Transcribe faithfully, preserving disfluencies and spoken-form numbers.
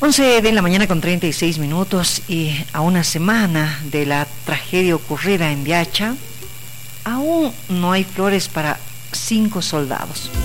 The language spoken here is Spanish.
once de la mañana con treinta y seis minutos, y a una semana de la tragedia ocurrida en Viacha, aún no hay flores para cinco soldados.